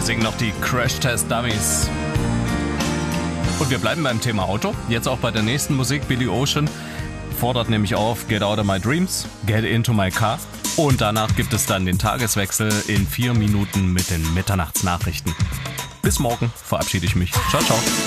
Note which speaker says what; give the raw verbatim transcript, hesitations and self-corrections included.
Speaker 1: singen noch die Crash Test Dummies. Und wir bleiben beim Thema Auto. Jetzt auch bei der nächsten Musik. Billy Ocean fordert nämlich auf: Get out of my dreams, get into my car. Und danach gibt es dann den Tageswechsel in vier Minuten mit den Mitternachtsnachrichten. Bis morgen verabschiede ich mich. Ciao, ciao.